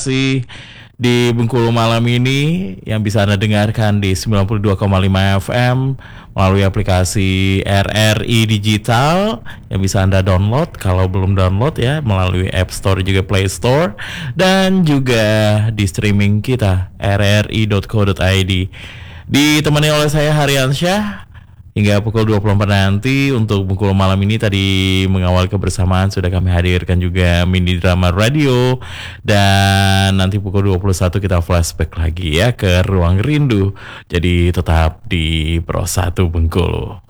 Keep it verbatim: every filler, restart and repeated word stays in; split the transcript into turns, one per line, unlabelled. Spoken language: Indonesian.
masih di Bengkulu malam ini yang bisa Anda dengarkan di sembilan puluh dua koma lima F M melalui aplikasi R R I Digital yang bisa Anda download kalau belum download ya melalui App Store juga Play Store, dan juga di streaming kita r r i dot co dot i d. Ditemani oleh saya Haryansyah hingga pukul dua puluh empat nanti. Untuk Bengkulu malam ini tadi mengawal kebersamaan sudah kami hadirkan juga mini drama radio, dan nanti pukul dua puluh satu kita flashback lagi ya ke Ruang Rindu. Jadi tetap di Pro satu Bengkulu.